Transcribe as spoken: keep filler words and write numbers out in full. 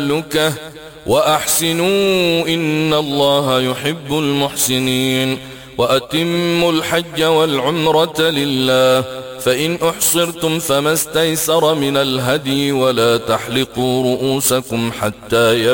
تهلكه وأحسنوا إن الله يحب المحسنين. وأتموا الحج والعمرة لله، فإن أحصرتم فما استيسر من الهدي، ولا تحلقوا رؤوسكم حتى